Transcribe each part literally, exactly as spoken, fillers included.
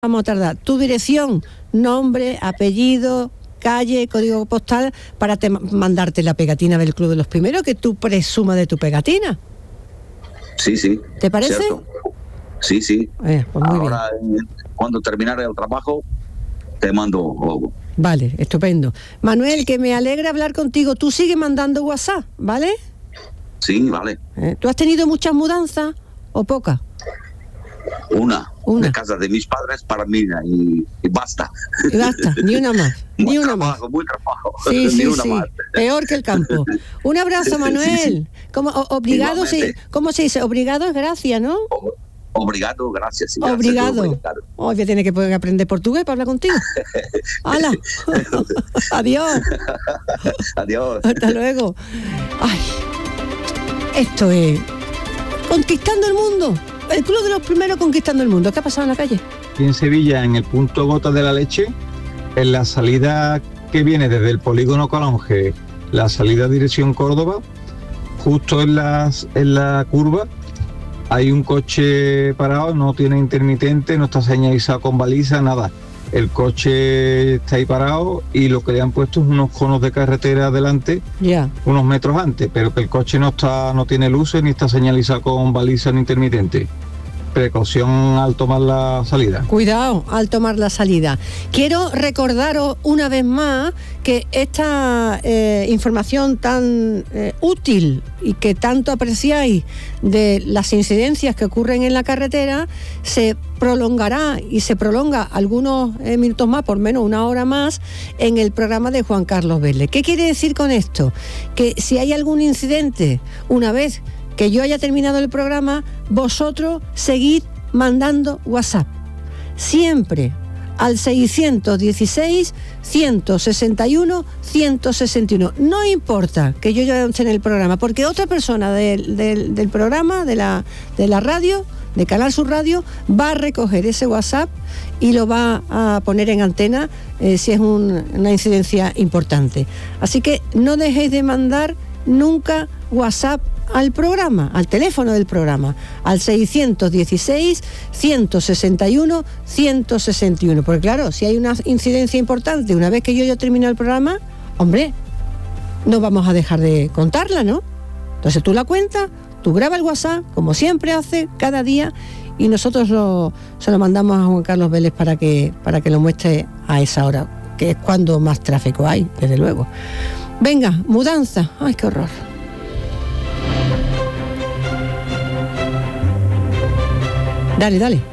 vamos a tardar. Tu dirección, nombre, apellido, calle, código postal, para te, mandarte la pegatina del Club de los Primeros, que tú presumas de tu pegatina. Sí, sí. ¿Te parece? Cierto. Sí, sí. Eh, pues muy Ahora, bien. cuando terminare el trabajo, te mando algo. Vale, estupendo. Manuel, que me alegra hablar contigo. Tú sigue mandando WhatsApp, ¿vale? Sí, vale. Eh, ¿Tú has tenido muchas mudanzas o pocas? Una, Una. de casa de mis padres para mí y, y basta. Y basta, ni una más, ni una trabajo, más. Muy trabajo, Sí, ni sí, una sí. más. Peor que el campo. Un abrazo, Manuel. Sí, sí. Como, o, obligado, sí, ¿cómo se dice? Obligado es gracia, ¿no? O, obrigado, gracias. Sí, gracias, Obrigado. obrigado. Oh, ya tiene que poder aprender portugués para hablar contigo. ¡Hala! Adiós. Adiós. Hasta luego. Ay, esto es conquistando el mundo. El Club de los Primeros conquistando el mundo. ¿Qué ha pasado en la calle? Aquí en Sevilla, en el punto Gota de la Leche, en la salida que viene desde el polígono Calonge, la salida dirección Córdoba, justo en, las, en la curva, hay un coche parado, no tiene intermitente, no está señalizado con baliza, nada. El coche está ahí parado y lo que le han puesto es unos conos de carretera adelante, Ya. unos metros antes, pero que el coche no está, no tiene luces ni está señalizado con baliza ni intermitente. Precaución al tomar la salida. Cuidado al tomar la salida. Quiero recordaros una vez más que esta eh, información tan eh, útil y que tanto apreciáis de las incidencias que ocurren en la carretera se prolongará y se prolonga algunos eh, minutos más, por menos una hora más, en el programa de Juan Carlos Vélez. ¿Qué quiere decir con esto? Que si hay algún incidente, una vez que yo haya terminado el programa, vosotros seguid mandando WhatsApp. Siempre al seiscientos dieciséis, ciento sesenta y uno, ciento sesenta y uno. No importa que yo ya esté en el programa, porque otra persona del, del, del programa, de la, de la radio, de Canal Sur Radio, va a recoger ese WhatsApp y lo va a poner en antena eh, si es un, una incidencia importante. Así que no dejéis de mandar nunca WhatsApp al programa, al teléfono del programa, al seiscientos dieciséis, ciento sesenta y uno, ciento sesenta y uno. Porque claro, si hay una incidencia importante, una vez que yo ya termino el programa, hombre, no vamos a dejar de contarla, ¿no? Entonces tú la cuentas, tú grabas el WhatsApp, como siempre hace, cada día, y nosotros lo, se lo mandamos a Juan Carlos Vélez para que, para que lo muestre a esa hora, que es cuando más tráfico hay, desde luego. Venga, mudanza. Ay, qué horror. Dale, dale.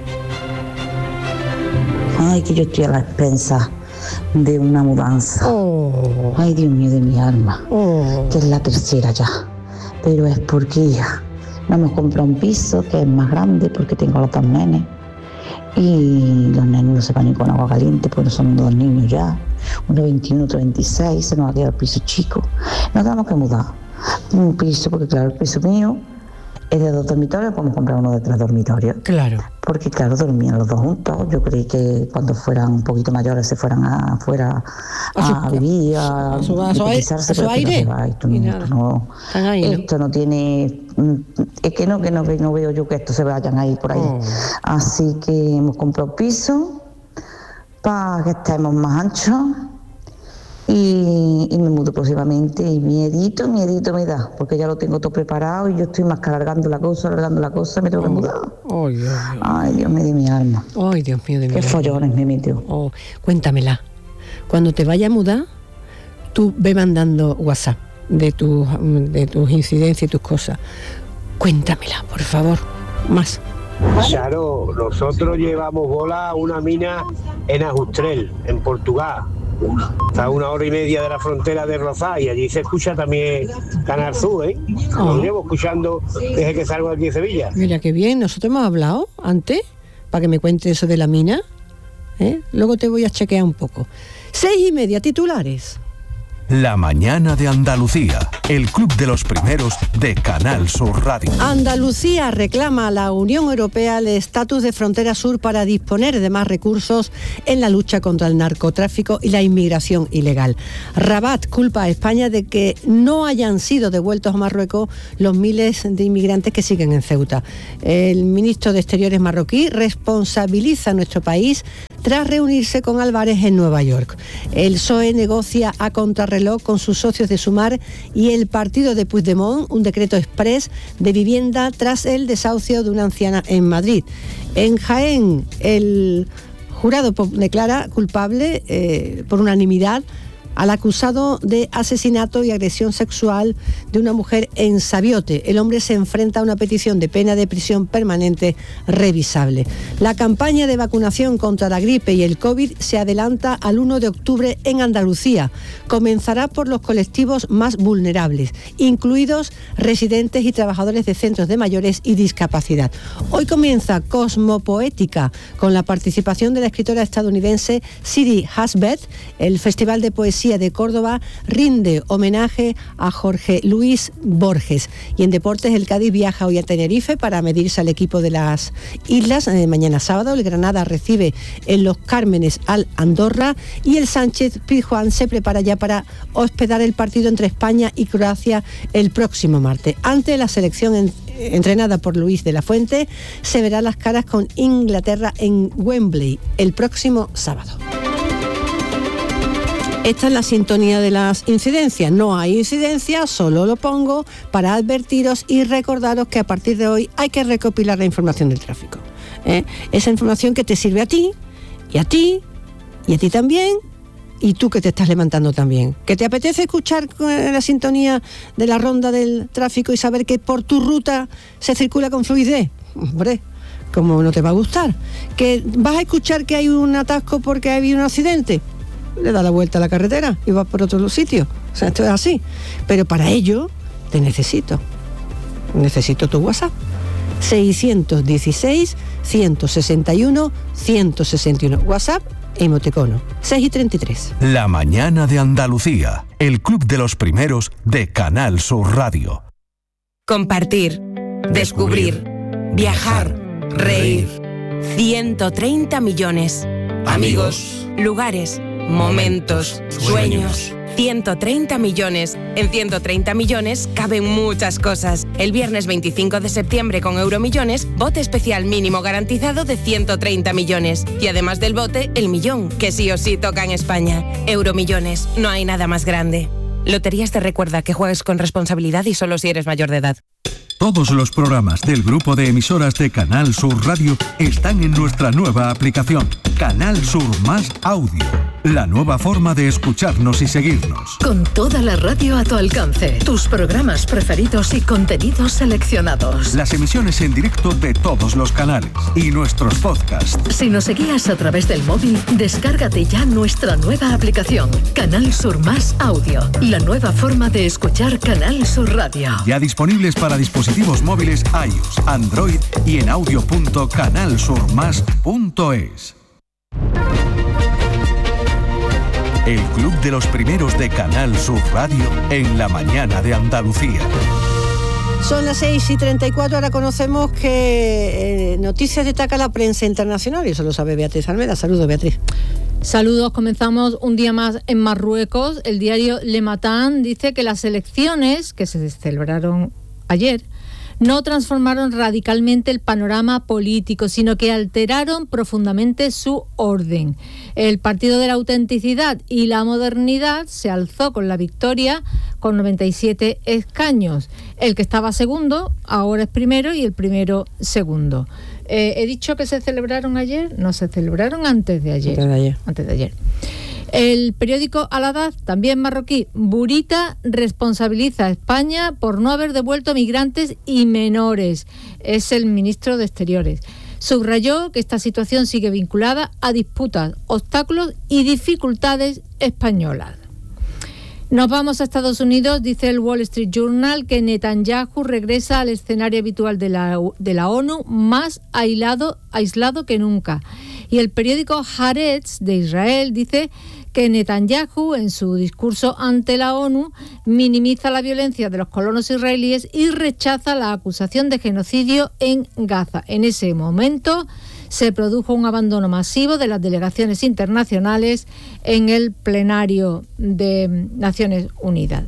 Ay, que yo estoy a la expensa de una mudanza. Oh. Ay, Dios mío de mi alma. Oh. Que es la tercera ya. Pero es porque ya no hemos comprado un piso que es más grande porque tengo los dos nenes. Y los nenes no se van a ir con agua caliente porque son dos niños ya. Uno veintiuno, otro veintiséis. Se nos ha quedado el piso chico. Nos tenemos que mudar. Un piso, porque claro, el piso mío es de dos dormitorios, podemos comprar uno de tres dormitorios. Claro. Porque claro, dormían los dos juntos. Yo creí que cuando fueran un poquito mayores se fueran afuera a, a, a vivir, a, a su, a su, aire, a su aire. No, esto, no, esto, no, ahí, ¿no? esto no tiene... Es que no, que no, que no veo yo que estos se vayan a ir por ahí. Oh. Así que hemos comprado piso para que estemos más anchos. Y, y me mudo próximamente y miedito, miedito me da, porque ya lo tengo todo preparado y yo estoy más que alargando la cosa, alargando la cosa, me tengo que oh, mudar. Oh, Dios mío. Ay, Dios mío de mi alma. Ay, Dios mío de mi Qué alma. follones me metió. Oh, cuéntamela. Cuando te vayas a mudar, tú ve mandando WhatsApp de tus, de tus incidencias y tus cosas. Cuéntamela, por favor. Más. Charo, nosotros llevamos bola a una mina en Ajustrel, en Portugal. Está a una hora y media de la frontera de Rozá y allí se escucha también Canal Sur, ¿eh? Lo oh. llevo escuchando desde que salgo aquí de Sevilla. Mira qué bien, nosotros hemos hablado antes para que me cuente eso de la mina, ¿eh? Luego te voy a chequear un poco. Seis y media, titulares. La mañana de Andalucía, el club de los primeros de Canal Sur Radio. Andalucía reclama a la Unión Europea el estatus de frontera sur para disponer de más recursos en la lucha contra el narcotráfico y la inmigración ilegal. Rabat culpa a España de que no hayan sido devueltos a Marruecos los miles de inmigrantes que siguen en Ceuta. El ministro de Exteriores marroquí responsabiliza a nuestro país tras reunirse con Álvarez en Nueva York. El P S O E negocia a contrarreloj con sus socios de Sumar y el partido de Puigdemont un decreto exprés de vivienda tras el desahucio de una anciana en Madrid. En Jaén, el jurado declara culpable eh, por unanimidad al acusado de asesinato y agresión sexual de una mujer en Sabiote. El hombre se enfrenta a una petición de pena de prisión permanente revisable. La campaña de vacunación contra la gripe y el COVID se adelanta al primero de octubre en Andalucía. Comenzará por los colectivos más vulnerables, incluidos residentes y trabajadores de centros de mayores y discapacidad. Hoy comienza Cosmopoética con la participación de la escritora estadounidense Siri Husband. El Festival de Poesía de Córdoba rinde homenaje a Jorge Luis Borges. Y en deportes, el Cádiz viaja hoy a Tenerife para medirse al equipo de las islas. Eh, mañana sábado el Granada recibe en Los Cármenes al Andorra y el Sánchez Pizjuán se prepara ya para hospedar el partido entre España y Croacia el próximo martes. Ante la selección en, entrenada por Luis de la Fuente, se verán las caras con Inglaterra en Wembley el próximo sábado. Esta es la sintonía de las incidencias. No hay incidencias, solo lo pongo para advertiros y recordaros que a partir de hoy hay que recopilar la información del tráfico. ¿Eh? Esa información que te sirve a ti, y a ti, y a ti también, y tú que te estás levantando también. ¿Que te apetece escuchar la sintonía de la ronda del tráfico y saber que por tu ruta se circula con fluidez? Hombre, ¿cómo no te va a gustar? ¿Que vas a escuchar que hay un atasco porque ha habido un accidente? Le da la vuelta a la carretera y vas por otro sitio. O sea, esto es así. Pero para ello te necesito. Necesito tu WhatsApp. seiscientos dieciséis, ciento sesenta y uno, ciento sesenta y uno. WhatsApp e emoticono. seis y treinta y tres. La mañana de Andalucía, el club de los primeros de Canal Sur Radio. Compartir, descubrir, viajar, reír. ciento treinta millones. Amigos, lugares, momentos, sueños. ciento treinta millones. En ciento treinta millones caben muchas cosas. El viernes veinticinco de septiembre con Euromillones, bote especial mínimo garantizado de ciento treinta millones. Y además del bote, el millón, que sí o sí toca en España. Euromillones, no hay nada más grande. Loterías te recuerda que juegues con responsabilidad y solo si eres mayor de edad. Todos los programas del grupo de emisoras de Canal Sur Radio están en nuestra nueva aplicación, Canal Sur Más Audio. La nueva forma de escucharnos y seguirnos. Con toda la radio a tu alcance, tus programas preferidos y contenidos seleccionados. Las emisiones en directo de todos los canales y nuestros podcasts. Si nos seguías a través del móvil, descárgate ya nuestra nueva aplicación, Canal Sur Más Audio. La nueva forma de escuchar Canal Sur Radio. Ya disponibles para dispositivos móviles iOS, Android y en audio punto canal sur más punto es. El club de los primeros de Canal Sur Radio en la mañana de Andalucía. Son las seis y treinta y cuatro, ahora conocemos que eh, noticias destaca la prensa internacional y eso lo sabe Beatriz Almeda. Saludos, Beatriz. Saludos, comenzamos un día más en Marruecos. El diario Le Matin dice que las elecciones que se celebraron ayer no transformaron radicalmente el panorama político, sino que alteraron profundamente su orden. El Partido de la Autenticidad y la Modernidad se alzó con la victoria con noventa y siete escaños. El que estaba segundo ahora es primero y el primero segundo. Eh, he dicho que se celebraron ayer, no se celebraron antes de ayer. Antes de ayer. Antes de ayer. El periódico Al-Hadad, también marroquí, Burita responsabiliza a España por no haber devuelto migrantes y menores. Es el ministro de Exteriores. Subrayó que esta situación sigue vinculada a disputas, obstáculos y dificultades españolas. Nos vamos a Estados Unidos. Dice el Wall Street Journal que Netanyahu regresa al escenario habitual de la, de la ONU más aislado, aislado que nunca. Y el periódico Haaretz de Israel dice que Netanyahu, en su discurso ante la ONU, minimiza la violencia de los colonos israelíes y rechaza la acusación de genocidio en Gaza. En ese momento se produjo un abandono masivo de las delegaciones internacionales en el plenario de Naciones Unidas.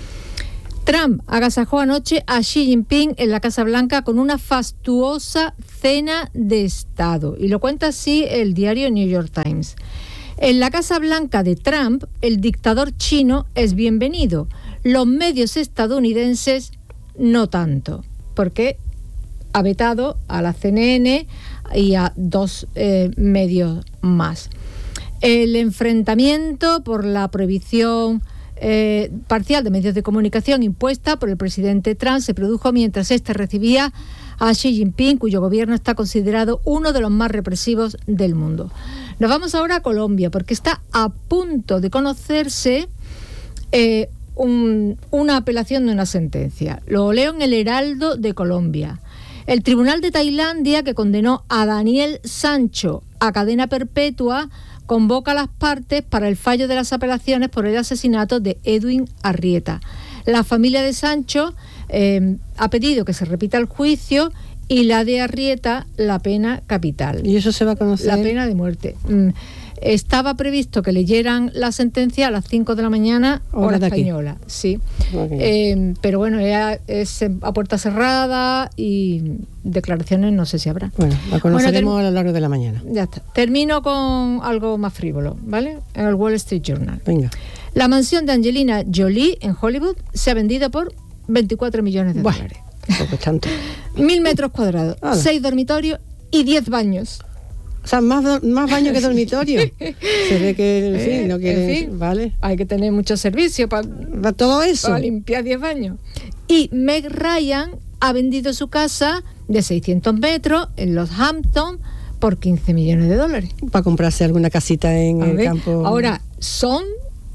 Trump agasajó anoche a Xi Jinping en la Casa Blanca con una fastuosa cena de Estado. Y lo cuenta así el diario New York Times. En la Casa Blanca de Trump, el dictador chino es bienvenido. Los medios estadounidenses no tanto, porque ha vetado a la C N N y a dos eh, medios más. El enfrentamiento por la prohibición Eh, parcial de medios de comunicación impuesta por el presidente Trump se produjo mientras este recibía a Xi Jinping, cuyo gobierno está considerado uno de los más represivos del mundo. Nos vamos ahora a Colombia, porque está a punto de conocerse eh, un, una apelación de una sentencia. Lo leo en el Heraldo de Colombia. El Tribunal de Tailandia, que condenó a Daniel Sancho a cadena perpetua, convoca a las partes para el fallo de las apelaciones por el asesinato de Edwin Arrieta. La familia de Sancho eh, ha pedido que se repita el juicio y la de Arrieta la pena capital. ¿Y eso se va a conocer? La pena de muerte. Mm, estaba previsto que leyeran la sentencia a las cinco de la mañana, hora española. Sí. Okay. Eh, pero bueno, ya es a puerta cerrada y declaraciones no sé si habrá. Bueno, la conoceremos bueno, ter- a lo largo de la mañana. Ya está. Termino con algo más frívolo, ¿vale? En el Wall Street Journal. Venga. La mansión de Angelina Jolie en Hollywood se ha vendido por veinticuatro millones de bueno, dólares. Poco tanto. Mil metros cuadrados, Hola. seis dormitorios y diez baños. O sea, más, más baño que dormitorio. Se ve que, en fin, no quiere, en fin, vale. Hay que tener mucho servicio para pa todo eso. Para limpiar diez baños. Y Meg Ryan ha vendido su casa de seiscientos metros en Los Hamptons por quince millones de dólares. Para comprarse alguna casita en A el ver, campo. Ahora, son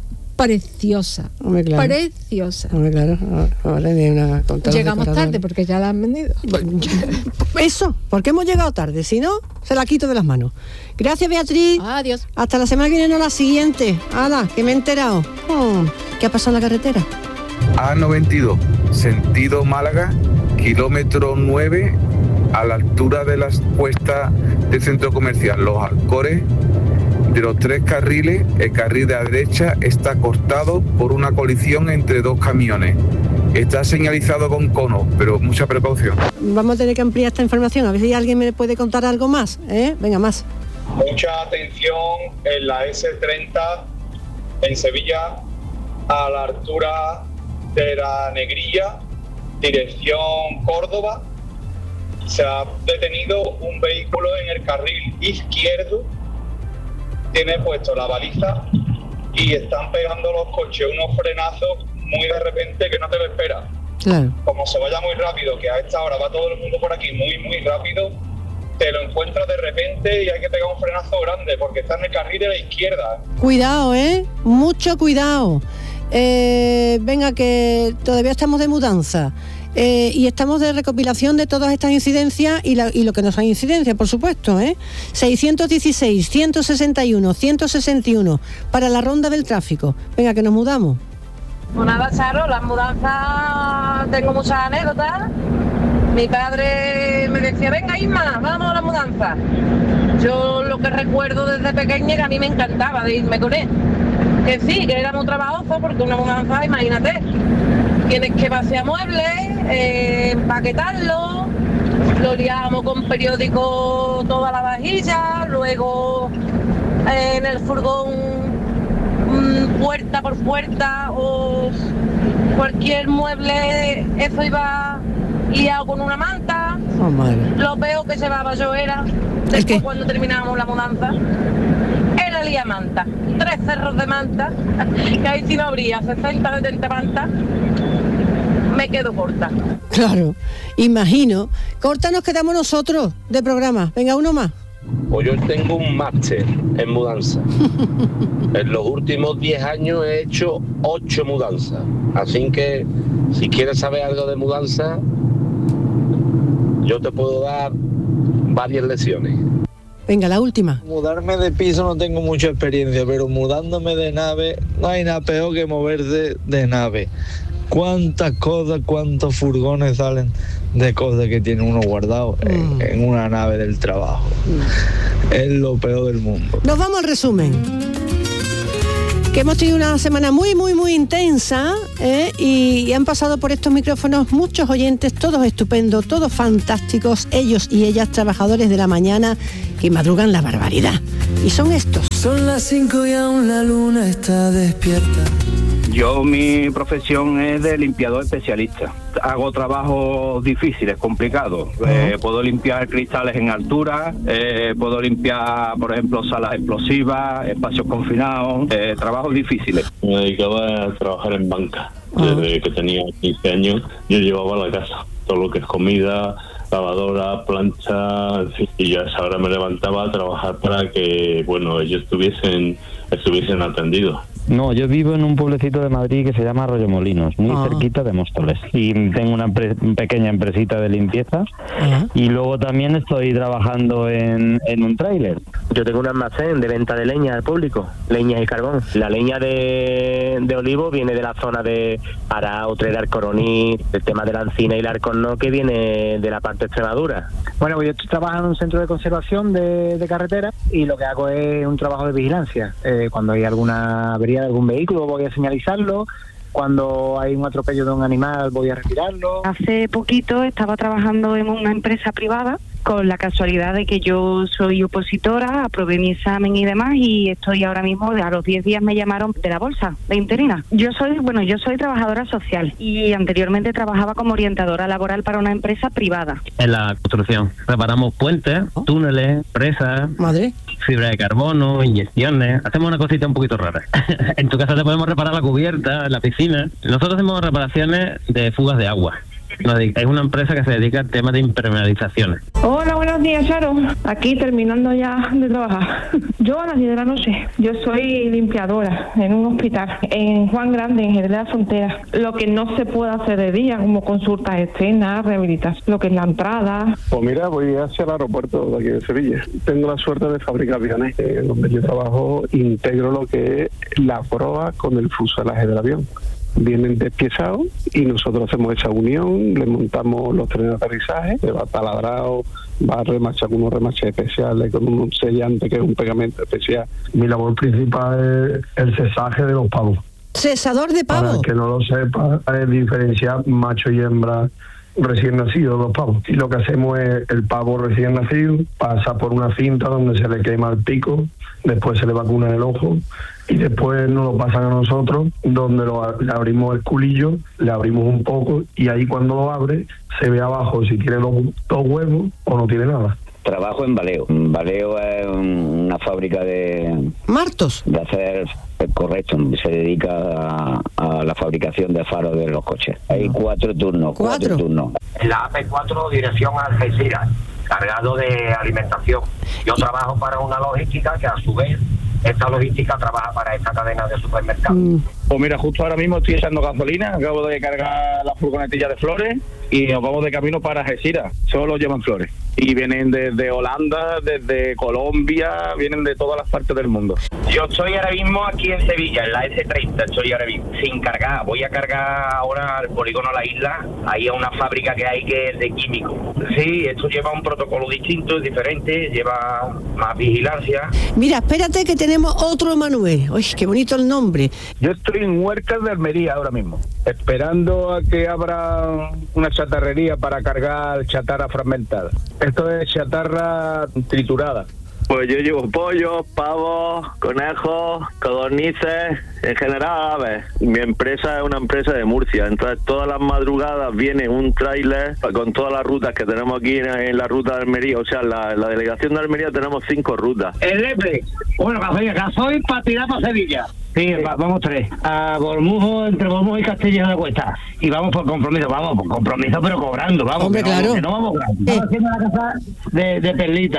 preciosa, Hombre, claro. preciosa. Hombre, claro. Ahora de una, llegamos tarde porque ya la han vendido. Eso, porque hemos llegado tarde, si no, se la quito de las manos. Gracias, Beatriz. Adiós. Hasta la semana que viene, no la siguiente. Hala, que me he enterado. Oh, ¿qué ha pasado en la carretera? A noventa y dos, sentido Málaga, kilómetro nueve, a la altura de las puestas del centro comercial Los Alcores. De los tres carriles, el carril de la derecha está cortado por una colisión entre dos camiones. Está señalizado con conos, pero mucha precaución. Vamos a tener que ampliar esta información, a ver si alguien me puede contar algo más, ¿eh? Venga, más. Mucha atención en la ese treinta en Sevilla, a la altura de la Negrilla, dirección Córdoba. Se ha detenido un vehículo en el carril izquierdo. Tiene puesto la baliza y están pegando los coches unos frenazos muy de repente que no te lo esperas. Claro. Como se vaya muy rápido, que a esta hora va todo el mundo por aquí muy, muy rápido, te lo encuentras de repente y hay que pegar un frenazo grande porque está en el carril de la izquierda. Cuidado, ¿eh? Mucho cuidado. Eh, venga, que todavía estamos de mudanza. Eh, y estamos de recopilación de todas estas incidencias y, la, y lo que no son incidencias, por supuesto, ¿eh? seiscientos dieciséis, ciento sesenta y uno, ciento sesenta y uno para la ronda del tráfico. Venga, que nos mudamos. Pues nada, Charo, las mudanzas, tengo muchas anécdotas. Mi padre me decía, venga Isma, vamos a la mudanza. Yo lo que recuerdo desde pequeña que a mí me encantaba de irme con él. Que sí, que era muy trabajoso porque una mudanza, imagínate, tienes que vaciar muebles, eh, empaquetarlos, lo liamos con periódico toda la vajilla, luego eh, en el furgón mm, puerta por puerta o cualquier mueble, eso iba liado con una manta. Oh, madre. Lo peor que llevaba yo era, después cuando terminábamos la mudanza, era liar manta, tres cerros de manta, que ahí si no habría sesenta, setenta mantas, me quedo corta. Claro, imagino. Corta nos quedamos nosotros de programa. Venga, uno más. Pues yo tengo un máster en mudanza. En los últimos diez años he hecho ocho mudanzas. Así que si quieres saber algo de mudanza, yo te puedo dar varias lecciones. Venga, la última. Mudarme de piso no tengo mucha experiencia, pero mudándome de nave no hay nada peor que moverse de nave. Cuántas cosas, cuántos furgones salen de cosas que tiene uno guardado mm. en, en una nave del trabajo. Mm. Es lo peor del mundo. Nos vamos al resumen. Que hemos tenido una semana muy, muy, muy intensa, ¿eh? y, y han pasado por estos micrófonos muchos oyentes, todos estupendos, todos fantásticos, ellos y ellas trabajadores de la mañana que madrugan la barbaridad. Y son estos. Son las cinco y aún la luna está despierta. Yo, mi profesión es de limpiador especialista. Hago trabajos difíciles, complicados. Uh-huh. Eh, puedo limpiar cristales en altura, eh, puedo limpiar, por ejemplo, salas explosivas, espacios confinados, eh, trabajos difíciles. Me dedicaba a trabajar en banca. Uh-huh. Desde que tenía quince años, yo llevaba a la casa todo lo que es comida, lavadora, plancha, en fin, y ya a esa hora me levantaba a trabajar para que, bueno, ellos estuviesen, estuviesen atendidos. No, yo vivo en un pueblecito de Madrid que se llama Arroyomolinos, muy ah. cerquita de Móstoles. Y tengo una pre- pequeña empresita de limpieza. Ah. Y luego también estoy trabajando en, en un tráiler. Yo tengo un almacén de venta de leña al público, leña y carbón. La leña de, de olivo viene de la zona de Arao, Trera, Coroní, el tema de la encina y el alcornón que viene de la parte de Extremadura. Bueno, pues yo estoy trabajando en un centro de conservación de, de carretera y lo que hago es un trabajo de vigilancia. Eh, cuando hay alguna avería de algún vehículo voy a señalizarlo, cuando hay un atropello de un animal voy a retirarlo. Hace poquito estaba trabajando en una empresa privada con la casualidad de que yo soy opositora, aprobé mi examen y demás y estoy ahora mismo, a los diez días me llamaron de la bolsa de interina. Yo soy, bueno, yo soy trabajadora social y anteriormente trabajaba como orientadora laboral para una empresa privada. En la construcción reparamos puentes, túneles, presas, madre, fibra de carbono, inyecciones. Hacemos una cosita un poquito rara. En tu casa te podemos reparar la cubierta, la piscina. Nosotros hacemos reparaciones de fugas de agua. Es una empresa que se dedica al tema de impermeabilizaciones. Hola, buenos días, Charo. Aquí terminando ya de trabajar. Yo a las diez de la noche. Yo soy limpiadora en un hospital, en Juan Grande, en Jerez de la Frontera. Lo que no se puede hacer de día, como consultas externas, rehabilitación, lo que es la entrada. Pues mira, voy hacia el aeropuerto de aquí de Sevilla. Tengo la suerte de fabricar aviones, eh, donde yo trabajo, integro lo que es la proa con el fuselaje del avión. Vienen despiezados y nosotros hacemos esa unión, le montamos los trenes de aterrizaje, que va taladrado, va a remachar con unos remaches especiales, con un sellante que es un pegamento especial. Mi labor principal es el cesaje de los pavos. ¿Cesador de pavos? Para el que no lo sepa, es diferenciar macho y hembra recién nacido, los pavos. Y lo que hacemos es el pavo recién nacido, pasa por una cinta donde se le quema el pico, después se le vacuna el ojo y después nos lo pasan a nosotros, donde lo, le abrimos el culillo, le abrimos un poco y ahí cuando lo abre se ve abajo si tiene los dos huevos o no tiene nada. Trabajo en Valeo. Valeo es una fábrica de... ¿Martos? De hacer... Correcto, se dedica a, a la fabricación de faros de los coches. Hay no. cuatro turnos, cuatro, cuatro turnos. En la A P cuatro, dirección a Algeciras, cargado de alimentación. Yo trabajo para una logística que a su vez, esta logística trabaja para esta cadena de supermercados. Mm. Pues mira, justo ahora mismo estoy echando gasolina, acabo de cargar la furgonetilla de flores y nos vamos de camino para Algeciras. Solo llevan flores. Y vienen desde Holanda, desde Colombia, vienen de todas las partes del mundo. Yo estoy ahora mismo aquí en Sevilla, en la ese treinta, estoy ahora mismo sin cargar. Voy a cargar ahora al polígono La Isla, ahí a una fábrica que hay que es de químicos. Sí, esto lleva un protocolo distinto, es diferente, lleva más vigilancia. Mira, espérate que tenemos otro Manuel. Uy, qué bonito el nombre. Yo estoy en Huercas de Almería ahora mismo, esperando a que abra una chatarrería para cargar chatarra fragmentada. Esto es chatarra triturada. Pues yo llevo pollos, pavos, conejos, codornices, en general aves. Mi empresa es una empresa de Murcia, entonces todas las madrugadas viene un tráiler con todas las rutas que tenemos aquí en, en la ruta de Almería, o sea, la, la delegación de Almería tenemos cinco rutas. El Lepe, bueno, gasoil para tirar para Sevilla. Sí, va, vamos tres. A Bormujo, entre Bormujo y Castilla de la Cuesta. Y vamos por compromiso, vamos por compromiso, pero cobrando, vamos. Hombre, que no, claro. Que no vamos cobrando. Estamos haciendo la casa de, de Perlita.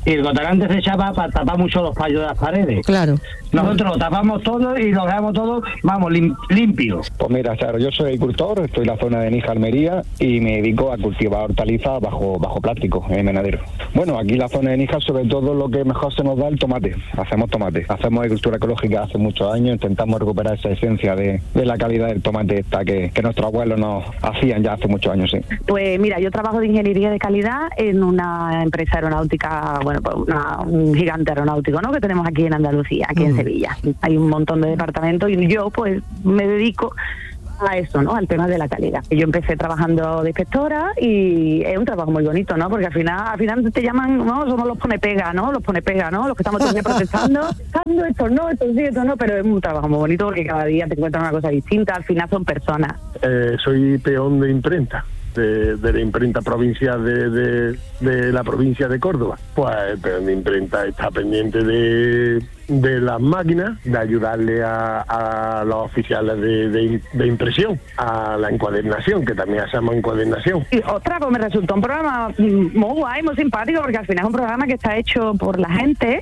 y el gotagante se echaba para tapar mucho los fallos de las paredes. Claro. Nosotros lo tapamos todo y lo dejamos todo, vamos, lim- limpio. Pues mira, Charo, yo soy agricultor, estoy en la zona de Níjar, Almería, y me dedico a cultivar hortalizas bajo bajo plástico, en invernadero. Bueno, aquí en la zona de Níjar, sobre todo lo que mejor se nos da el tomate. Hacemos tomate, hacemos agricultura ecológica hace muchos años, intentamos recuperar esa esencia de, de la calidad del tomate esta que, que nuestros abuelos nos hacían ya hace muchos años, sí. Pues mira, yo trabajo de ingeniería de calidad en una empresa aeronáutica, bueno, pues una, un gigante aeronáutico, ¿no?, que tenemos aquí en Andalucía, aquí mm. en Sevilla. Hay un montón de departamentos y yo pues me dedico a eso, ¿no?, al tema de la calidad. Yo empecé trabajando de inspectora y es un trabajo muy bonito, ¿no?, porque al final al final te llaman, ¿no?, somos los pone pega, ¿no?, los pone pega, ¿no?, los que estamos todo el día protestando, dando esto no, esto sí, esto no, pero es un trabajo muy bonito porque cada día te encuentras una cosa distinta, al final son personas. Eh, soy peón de imprenta. De, de la imprenta provincial de, de, de la provincia de Córdoba. Pues el peón de imprenta está pendiente de, de las máquinas, de ayudarle a, a los oficiales de, de, de impresión, a la encuadernación, que también hacemos encuadernación. Y otra, pues me resultó un programa muy guay, muy simpático, porque al final es un programa que está hecho por la gente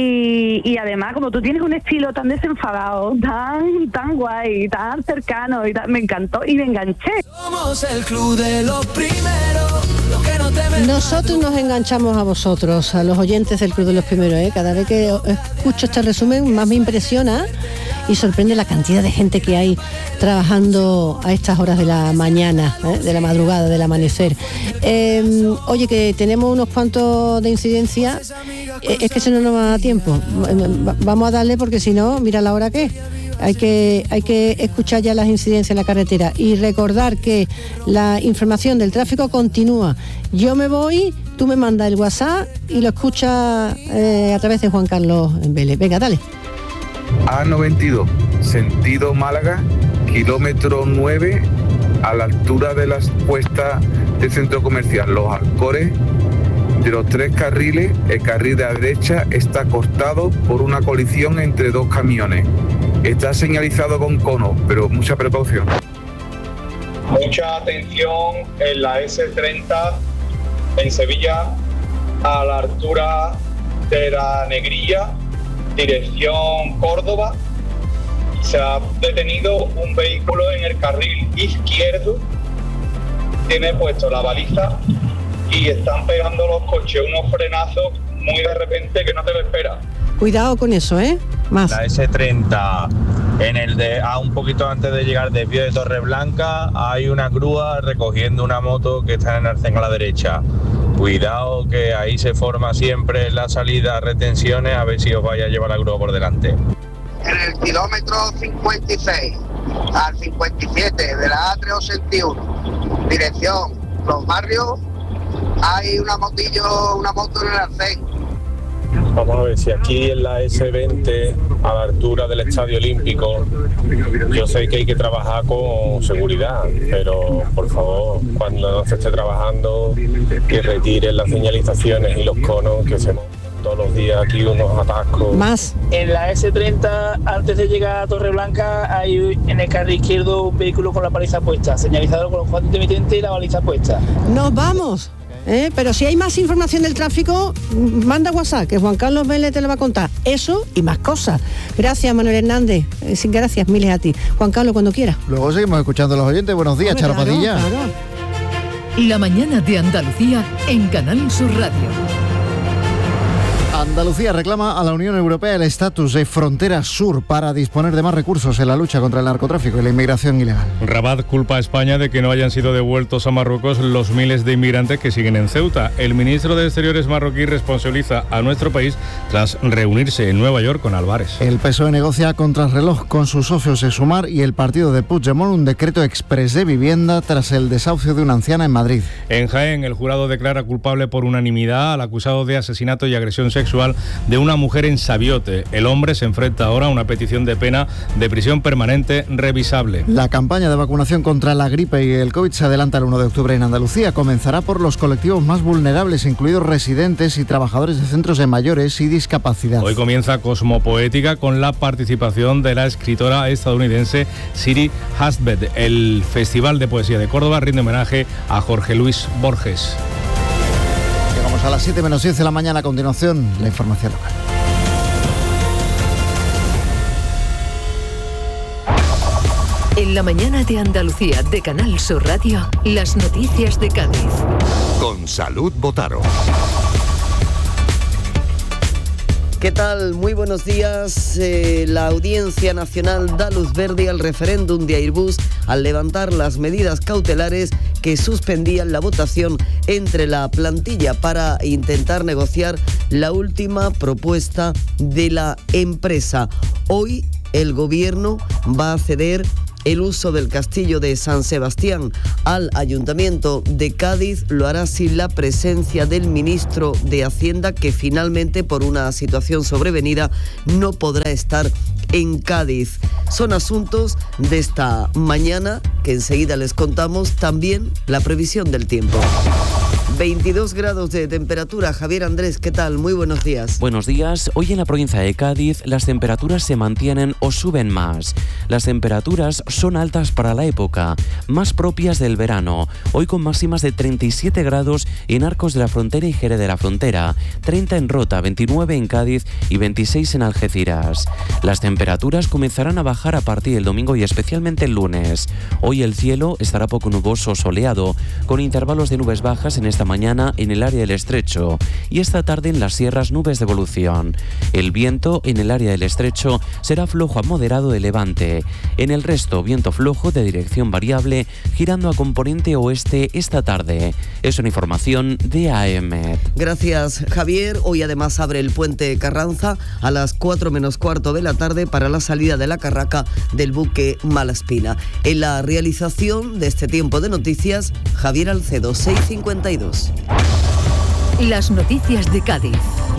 y, y además como tú tienes un estilo tan desenfadado, tan tan guay, tan cercano, y tan, me encantó y me enganché. Somos el club de los primeros. Lo que no te Nosotros nos enganchamos a vosotros, a los oyentes del Club de los Primeros, ¿eh? Cada vez que escucho este resumen más me impresiona y sorprende la cantidad de gente que hay trabajando a estas horas de la mañana, ¿eh?, de la madrugada, del amanecer. Eh, oye, que tenemos unos cuantos de incidencia, eh, es que se no nos va a dar tiempo. Vamos a darle porque si no, mira la hora que es. Hay que, hay que escuchar ya las incidencias en la carretera y recordar que la información del tráfico continúa. Yo me voy, tú me mandas el WhatsApp y lo escuchas eh, a través de Juan Carlos Vélez. Venga, dale. A noventa y dos, sentido Málaga, kilómetro nueve, a la altura de las puestas del centro comercial Los Alcores. De los tres carriles, el carril de la derecha está cortado por una colisión entre dos camiones. Está señalizado con cono, pero mucha precaución. Mucha atención en la ese treinta en Sevilla, a la altura de la Negrilla, dirección Córdoba. Se ha detenido un vehículo en el carril izquierdo, tiene puesto la baliza y están pegando los coches unos frenazos muy de repente que no te lo esperas. Cuidado con eso, ¿eh? Más. La ese treinta, en el de a un poquito antes de llegar de Pío de Torreblanca, hay una grúa recogiendo una moto que está en el arcén a la derecha. Cuidado que ahí se forma siempre la salida, retenciones, a ver si os vaya a llevar la grúa por delante. En el kilómetro cincuenta y seis al cincuenta y siete de la A trescientos sesenta y uno, dirección Los Barrios, hay una motillo, una moto en el arcén. Vamos a ver si aquí en la ese veinte, a la altura del Estadio Olímpico, yo sé que hay que trabajar con seguridad, pero por favor, cuando no se esté trabajando, que retiren las señalizaciones y los conos, que se montan todos los días aquí unos atascos. Más. En la ese treinta, antes de llegar a Torreblanca, hay en el carril izquierdo un vehículo con la baliza puesta, señalizado con los cuadros intermitentes y la baliza puesta. ¡Nos vamos! ¿Eh? Pero si hay más información del tráfico, manda WhatsApp, que Juan Carlos Vélez te lo va a contar. Eso y más cosas. Gracias, Manuel Hernández. Eh, gracias, miles a ti. Juan Carlos, cuando quieras. Luego seguimos escuchando a los oyentes. Buenos días, Charo Padilla. Claro, claro. La mañana de Andalucía en Canal Sur Radio. Andalucía reclama a la Unión Europea el estatus de frontera sur para disponer de más recursos en la lucha contra el narcotráfico y la inmigración ilegal. Rabat culpa a España de que no hayan sido devueltos a Marruecos los miles de inmigrantes que siguen en Ceuta. El ministro de Exteriores marroquí responsabiliza a nuestro país tras reunirse en Nueva York con Álvarez. El P S O E negocia a contrarreloj con sus socios de Sumar y el partido de Puigdemont un decreto exprés de vivienda tras el desahucio de una anciana en Madrid. En Jaén, el jurado declara culpable por unanimidad al acusado de asesinato y agresión sexual de una mujer en Sabiote. El hombre se enfrenta ahora a una petición de pena de prisión permanente revisable. La campaña de vacunación contra la gripe y el COVID se adelanta el uno de octubre en Andalucía. Comenzará por los colectivos más vulnerables, incluidos residentes y trabajadores de centros de mayores y discapacidad. Hoy comienza Cosmopoética con la participación de la escritora estadounidense Siri Hustvedt. El Festival de Poesía de Córdoba rinde homenaje a Jorge Luis Borges. A las siete menos diez de la mañana, a continuación, la información local. En la mañana de Andalucía de Canal Sur Radio, las noticias de Cádiz. Con Salud Botaro. ¿Qué tal? Muy buenos días. Eh, la Audiencia Nacional da luz verde al referéndum de Airbus al levantar las medidas cautelares que suspendían la votación entre la plantilla para intentar negociar la última propuesta de la empresa. Hoy el Gobierno va a ceder el uso del castillo de San Sebastián al Ayuntamiento de Cádiz. Lo hará sin la presencia del ministro de Hacienda, que finalmente, por una situación sobrevenida, no podrá estar en Cádiz. Son asuntos de esta mañana que enseguida les contamos. También la previsión del tiempo. veintidós grados de temperatura. Javier Andrés, ¿qué tal? Muy buenos días. Buenos días. Hoy en la provincia de Cádiz las temperaturas se mantienen o suben más. Las temperaturas son altas para la época, más propias del verano. Hoy con máximas de treinta y siete grados en Arcos de la Frontera y Jerez de la Frontera, treinta en Rota, veintinueve en Cádiz y veintiséis en Algeciras. Las temperaturas comenzarán a bajar a partir del domingo y especialmente el lunes. Hoy el cielo estará poco nuboso o soleado, con intervalos de nubes bajas en esta mañana en el área del Estrecho y esta tarde en las sierras nubes de evolución. El viento en el área del Estrecho será flojo a moderado de levante. En el resto, viento flojo de dirección variable girando a componente oeste esta tarde. Es una información de A M. Gracias, Javier. Hoy además abre el puente Carranza a las cuatro menos cuarto de la tarde para la salida de la carraca del buque Malaspina. En la realización de este tiempo de noticias, Javier Alcedo, seis cincuenta y dos. Las noticias de Cádiz.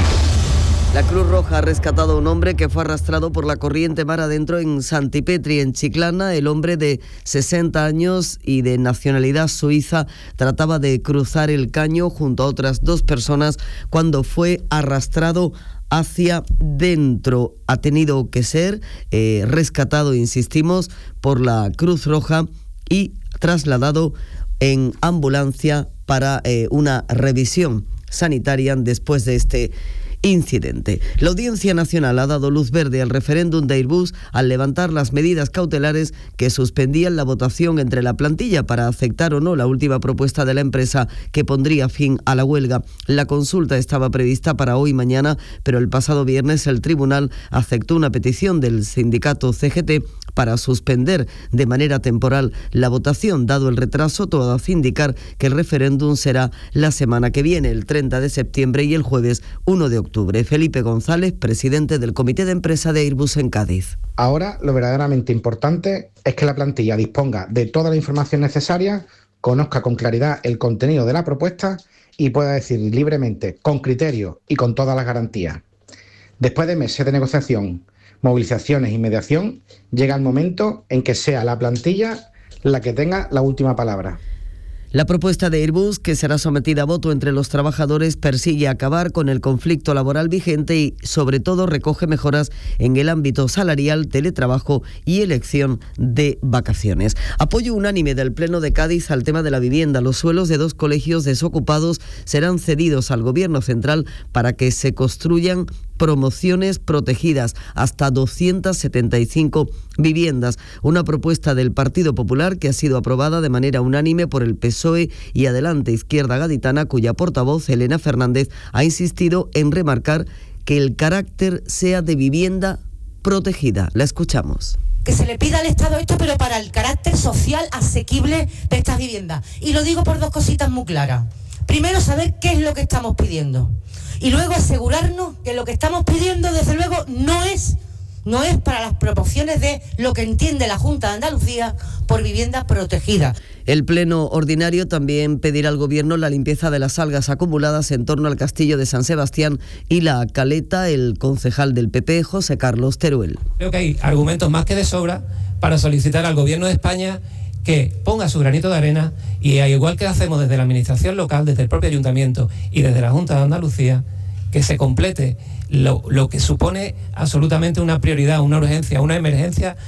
La Cruz Roja ha rescatado a un hombre que fue arrastrado por la corriente mar adentro en Santipetri, en Chiclana. El hombre de sesenta años y de nacionalidad suiza trataba de cruzar el caño junto a otras dos personas cuando fue arrastrado hacia dentro. Ha tenido que ser eh, rescatado, insistimos, por la Cruz Roja y trasladado en ambulancia para eh, una revisión sanitaria después de este incidente. La Audiencia Nacional ha dado luz verde al referéndum de Airbus al levantar las medidas cautelares que suspendían la votación entre la plantilla para aceptar o no la última propuesta de la empresa que pondría fin a la huelga. La consulta estaba prevista para hoy y mañana, pero el pasado viernes el tribunal aceptó una petición del sindicato C G T para suspender de manera temporal la votación. Dado el retraso, todo hace indicar que el referéndum será la semana que viene, el treinta de septiembre y el jueves uno de octubre. Felipe González, presidente del Comité de Empresa de Airbus en Cádiz. Ahora lo verdaderamente importante es que la plantilla disponga de toda la información necesaria, conozca con claridad el contenido de la propuesta y pueda decidir libremente, con criterio y con todas las garantías. Después de meses de negociación, movilizaciones y mediación, llega el momento en que sea la plantilla la que tenga la última palabra. La propuesta de Airbus, que será sometida a voto entre los trabajadores, persigue acabar con el conflicto laboral vigente y, sobre todo, recoge mejoras en el ámbito salarial, teletrabajo y elección de vacaciones. Apoyo unánime del Pleno de Cádiz al tema de la vivienda. Los suelos de dos colegios desocupados serán cedidos al Gobierno central para que se construyan promociones protegidas, hasta doscientas setenta y cinco viviendas. Una propuesta del Partido Popular que ha sido aprobada de manera unánime por el P S O E y Adelante Izquierda Gaditana, cuya portavoz, Elena Fernández, ha insistido en remarcar que el carácter sea de vivienda protegida. La escuchamos. Que se le pida al Estado esto, pero para el carácter social asequible de estas viviendas. Y lo digo por dos cositas muy claras. Primero, saber qué es lo que estamos pidiendo. Y luego asegurarnos que lo que estamos pidiendo, desde luego, no es, no es para las proporciones de lo que entiende la Junta de Andalucía por vivienda protegida. El Pleno Ordinario también pedirá al Gobierno la limpieza de las algas acumuladas en torno al castillo de San Sebastián y la caleta. El concejal del P P, José Carlos Teruel. Creo que hay argumentos más que de sobra para solicitar al Gobierno de España que ponga su granito de arena y, al igual que hacemos desde la Administración local, desde el propio Ayuntamiento y desde la Junta de Andalucía, que se complete lo, lo que supone absolutamente una prioridad, una urgencia, una emergencia.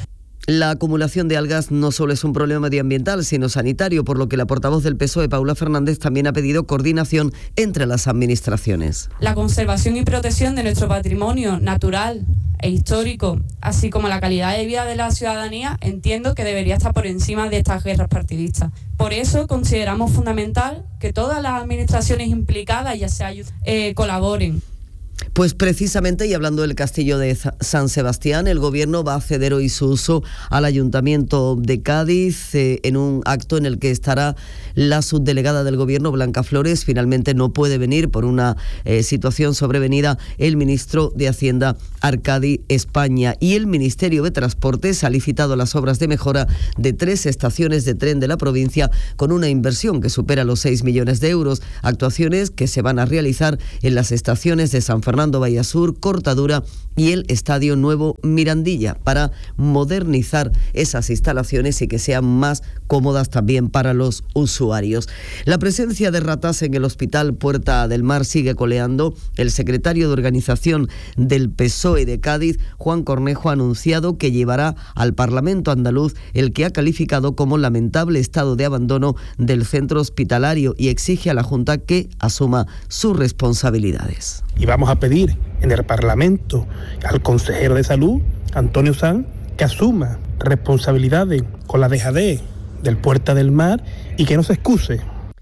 La acumulación de algas no solo es un problema medioambiental, sino sanitario, por lo que la portavoz del P S O E, Paula Fernández, también ha pedido coordinación entre las administraciones. La conservación y protección de nuestro patrimonio natural e histórico, así como la calidad de vida de la ciudadanía, entiendo que debería estar por encima de estas guerras partidistas. Por eso consideramos fundamental que todas las administraciones implicadas, ya sea eh, colaboren. Pues precisamente, y hablando del castillo de San Sebastián, el Gobierno va a ceder hoy su uso al Ayuntamiento de Cádiz eh, en un acto en el que estará la subdelegada del Gobierno, Blanca Flores. Finalmente no puede venir por una eh, situación sobrevenida el ministro de Hacienda, Arcadi España. Y el Ministerio de Transportes ha licitado las obras de mejora de tres estaciones de tren de la provincia con una inversión que supera los seis millones de euros. Actuaciones que se van a realizar en las estaciones de San Fernando Vallasur, Cortadura y el Estadio Nuevo Mirandilla para modernizar esas instalaciones y que sean más cómodas también para los usuarios. La presencia de ratas en el Hospital Puerta del Mar sigue coleando. El secretario de Organización del P S O E de Cádiz, Juan Cornejo, ha anunciado que llevará al Parlamento andaluz el que ha calificado como lamentable estado de abandono del centro hospitalario y exige a la Junta que asuma sus responsabilidades. Y vamos a pedir en el Parlamento al consejero de Salud, Antonio Sanz, que asuma responsabilidades con la dejadez del Puerta del Mar y que no se excuse.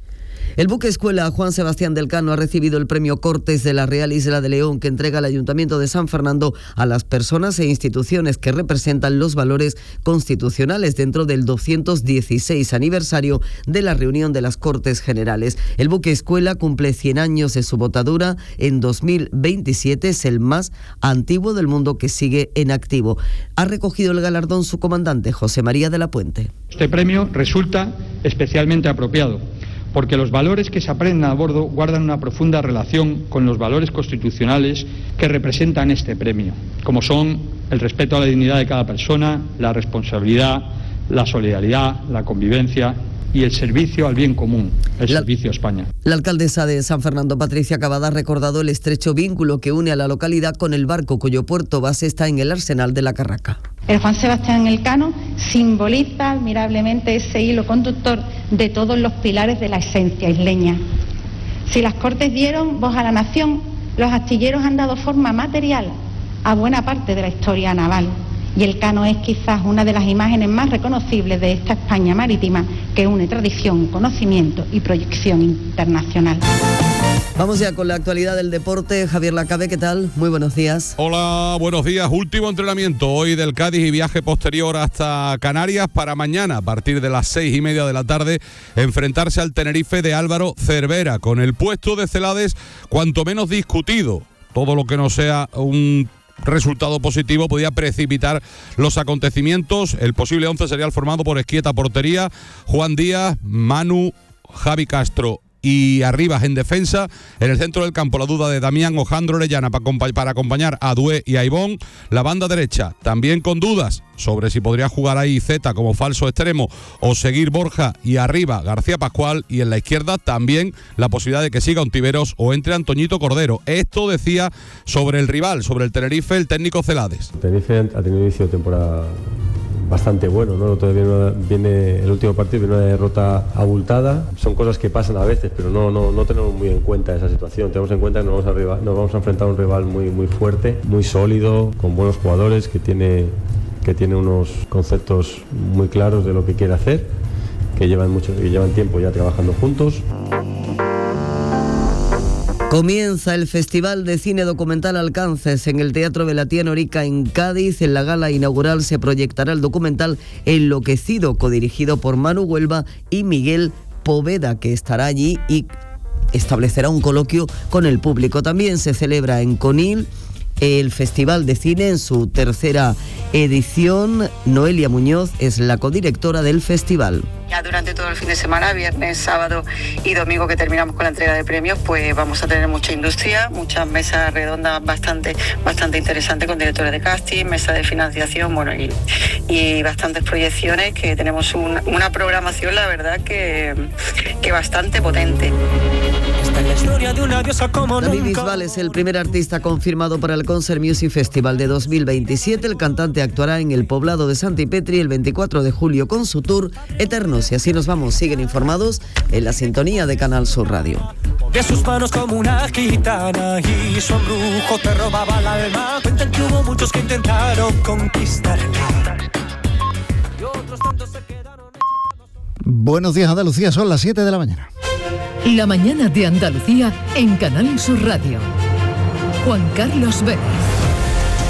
El buque escuela Juan Sebastián del Cano ha recibido el premio Cortes de la Real Isla de León, que entrega el Ayuntamiento de San Fernando a las personas e instituciones que representan los valores constitucionales dentro del doscientos dieciséis aniversario de la reunión de las Cortes Generales. El buque escuela cumple cien años de su botadura. En dos mil veintisiete es el más antiguo del mundo que sigue en activo. Ha recogido el galardón su comandante, José María de la Puente. Este premio resulta especialmente apropiado, porque los valores que se aprenden a bordo guardan una profunda relación con los valores constitucionales que representan este premio, como son el respeto a la dignidad de cada persona, la responsabilidad, la solidaridad, la convivencia y el servicio al bien común, el la, servicio a España. La alcaldesa de San Fernando, Patricia Cavada, ha recordado el estrecho vínculo que une a la localidad con el barco cuyo puerto base está en el arsenal de la Carraca. El Juan Sebastián Elcano simboliza admirablemente ese hilo conductor de todos los pilares de la esencia isleña. Si las Cortes dieron voz a la nación, los astilleros han dado forma material a buena parte de la historia naval. Y Elcano es quizás una de las imágenes más reconocibles de esta España marítima que une tradición, conocimiento y proyección internacional. Vamos ya con la actualidad del deporte. Javier Lacabe, ¿qué tal? Muy buenos días. Hola, buenos días. Último entrenamiento hoy del Cádiz y viaje posterior hasta Canarias para mañana, a partir de las seis y media de la tarde, enfrentarse al Tenerife de Álvaro Cervera, con el puesto de Celades cuanto menos discutido. Todo lo que no sea un resultado positivo podía precipitar los acontecimientos. El posible once sería el formado por Esquieta portería, Juan Díaz, Manu, Javi Castro y Arribas en defensa. En el centro del campo la duda de Damián Ojandro Orellana para acompañar a Dué y a Ibón. La banda derecha también con dudas sobre si podría jugar ahí Zeta como falso extremo o seguir Borja, y arriba García Pascual, y en la izquierda también la posibilidad de que siga Ontiveros o entre Antoñito Cordero. Esto decía sobre el rival, sobre el Tenerife, el técnico Celades. Tenerife ha tenido inicio de temporada bastante bueno, ¿no? Todavía viene, viene el último partido, viene una derrota abultada. Son cosas que pasan a veces, pero no, no, no tenemos muy en cuenta esa situación. Tenemos en cuenta que nos vamos a, rival, nos vamos a enfrentar a un rival muy, muy fuerte, muy sólido, con buenos jugadores, que tiene, que tiene unos conceptos muy claros de lo que quiere hacer, que llevan, mucho, que llevan tiempo ya trabajando juntos. Comienza el Festival de Cine Documental Alcances en el Teatro Belatía Norica en Cádiz. En la gala inaugural se proyectará el documental Enloquecido, codirigido por Manu Huelva y Miguel Poveda, que estará allí y establecerá un coloquio con el público. También se celebra en Conil el Festival de Cine en su tercera edición. Noelia Muñoz es la codirectora del festival. ya durante todo el fin de semana, viernes, sábado y domingo, que terminamos con la entrega de premios, pues vamos a tener mucha industria, muchas mesas redondas bastante, bastante interesantes con directores de casting, mesas de financiación, bueno, y, y bastantes proyecciones, que tenemos un, una programación, la verdad, que, que bastante potente. David Bisbal es el primer artista confirmado para el Concert Music Festival de dos mil veintisiete. El cantante actuará en el poblado de Santipetri el veinticuatro de julio con su tour Eternos. Y así nos vamos. Siguen informados en la sintonía de Canal Sur Radio. De sus manos como una gitana y su embrujo te robaba el alma. Cuentan que hubo muchos que intentaron conquistarla. Y otros tantos se quedaron. Buenos días, Andalucía, son las siete de la mañana. La mañana de Andalucía en Canal Sur Radio. Juan Carlos Vélez.